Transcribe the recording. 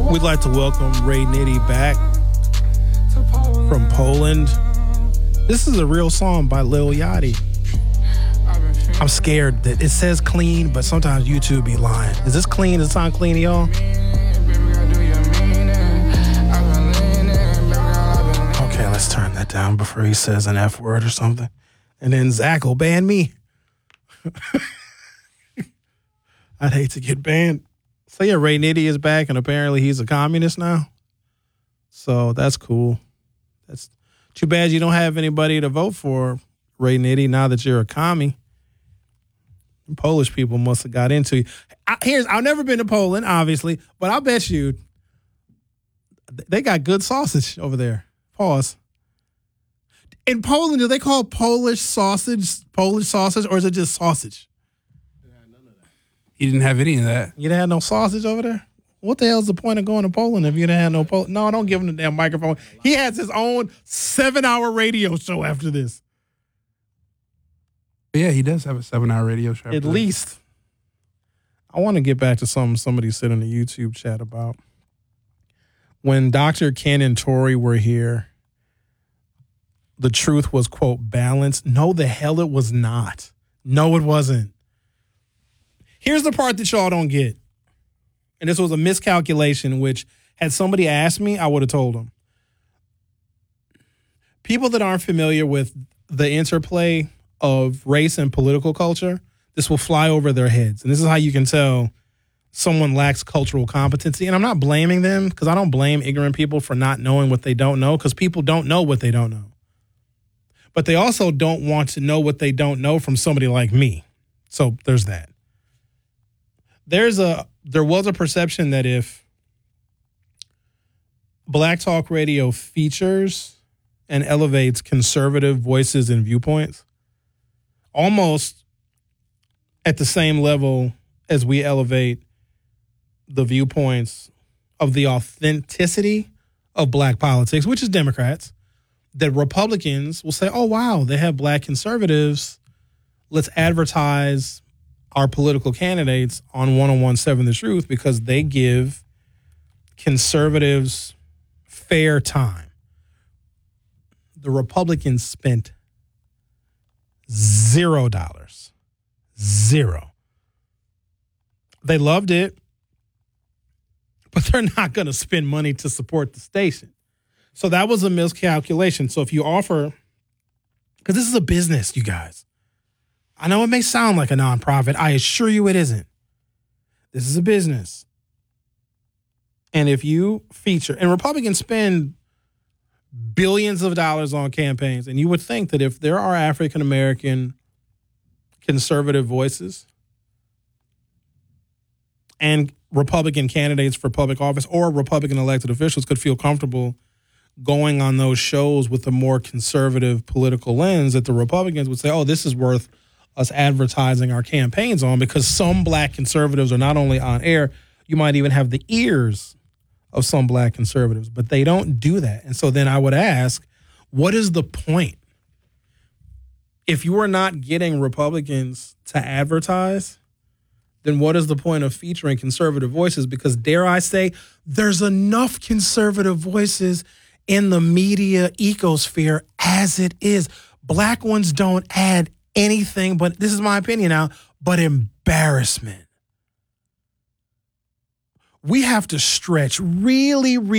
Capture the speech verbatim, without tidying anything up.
We'd like to welcome Ray Nitty back from Poland. This is a real song by Lil Yachty. I'm scared that it says clean, but sometimes YouTube be lying. Is this clean? Does it sound clean to y'all? Okay, let's turn that down before he says an F word or something. And then Zach will ban me. I'd hate to get banned. So yeah, Ray Nitty is back, and apparently he's a communist now. So that's cool. That's too bad you don't have anybody to vote for, Ray Nitty, now that you're a commie. Polish people must have got into you. I, here's, I've never been to Poland, obviously, but I bet you they got good sausage over there. Pause. In Poland, do they call Polish sausage Polish sausage, or is it just sausage? You didn't have any of that. You didn't have no sausage over there? What the hell's the point of going to Poland if you didn't have no Poland? No, don't give him the damn microphone. He has his own seven-hour radio show after this. Yeah, he does have a seven-hour radio show. At least. I want to get back to something somebody said in the YouTube chat about. When Doctor Ken and Tori were here, the truth was, quote, balanced. No, the hell it was not. No, it wasn't. Here's the part that y'all don't get. And this was a miscalculation, which had somebody asked me, I would have told them. People that aren't familiar with the interplay of race and political culture, this will fly over their heads. And this is how you can tell someone lacks cultural competency. And I'm not blaming them, because I don't blame ignorant people for not knowing what they don't know, because people don't know what they don't know. But they also don't want to know what they don't know from somebody like me. So there's that. There's a there was a perception that if Black Talk Radio features and elevates conservative voices and viewpoints almost at the same level as we elevate the viewpoints of the authenticity of black politics, which is Democrats, that Republicans will say, oh, wow, they have black conservatives. Let's advertise our political candidates on one oh one seven The Truth, because they give conservatives fair time. The Republicans spent zero dollars. Zero. They loved it, but they're not going to spend money to support the station. So that was a miscalculation. So if you offer, because this is a business, you guys. I know it may sound like a nonprofit. I assure you it isn't. This is a business. And if you feature, and Republicans spend billions of dollars on campaigns, and you would think that if there are African-American conservative voices and Republican candidates for public office or Republican elected officials could feel comfortable going on those shows with a more conservative political lens, that the Republicans would say, oh, this is worth us advertising our campaigns on, because some black conservatives are not only on air, you might even have the ears of some black conservatives, but they don't do that. And so then I would ask, what is the point? If you are not getting Republicans to advertise, then what is the point of featuring conservative voices? Because dare I say, there's enough conservative voices in the media ecosphere as it is. Black ones don't add anything, but this is my opinion now, but embarrassment. We have to stretch really, really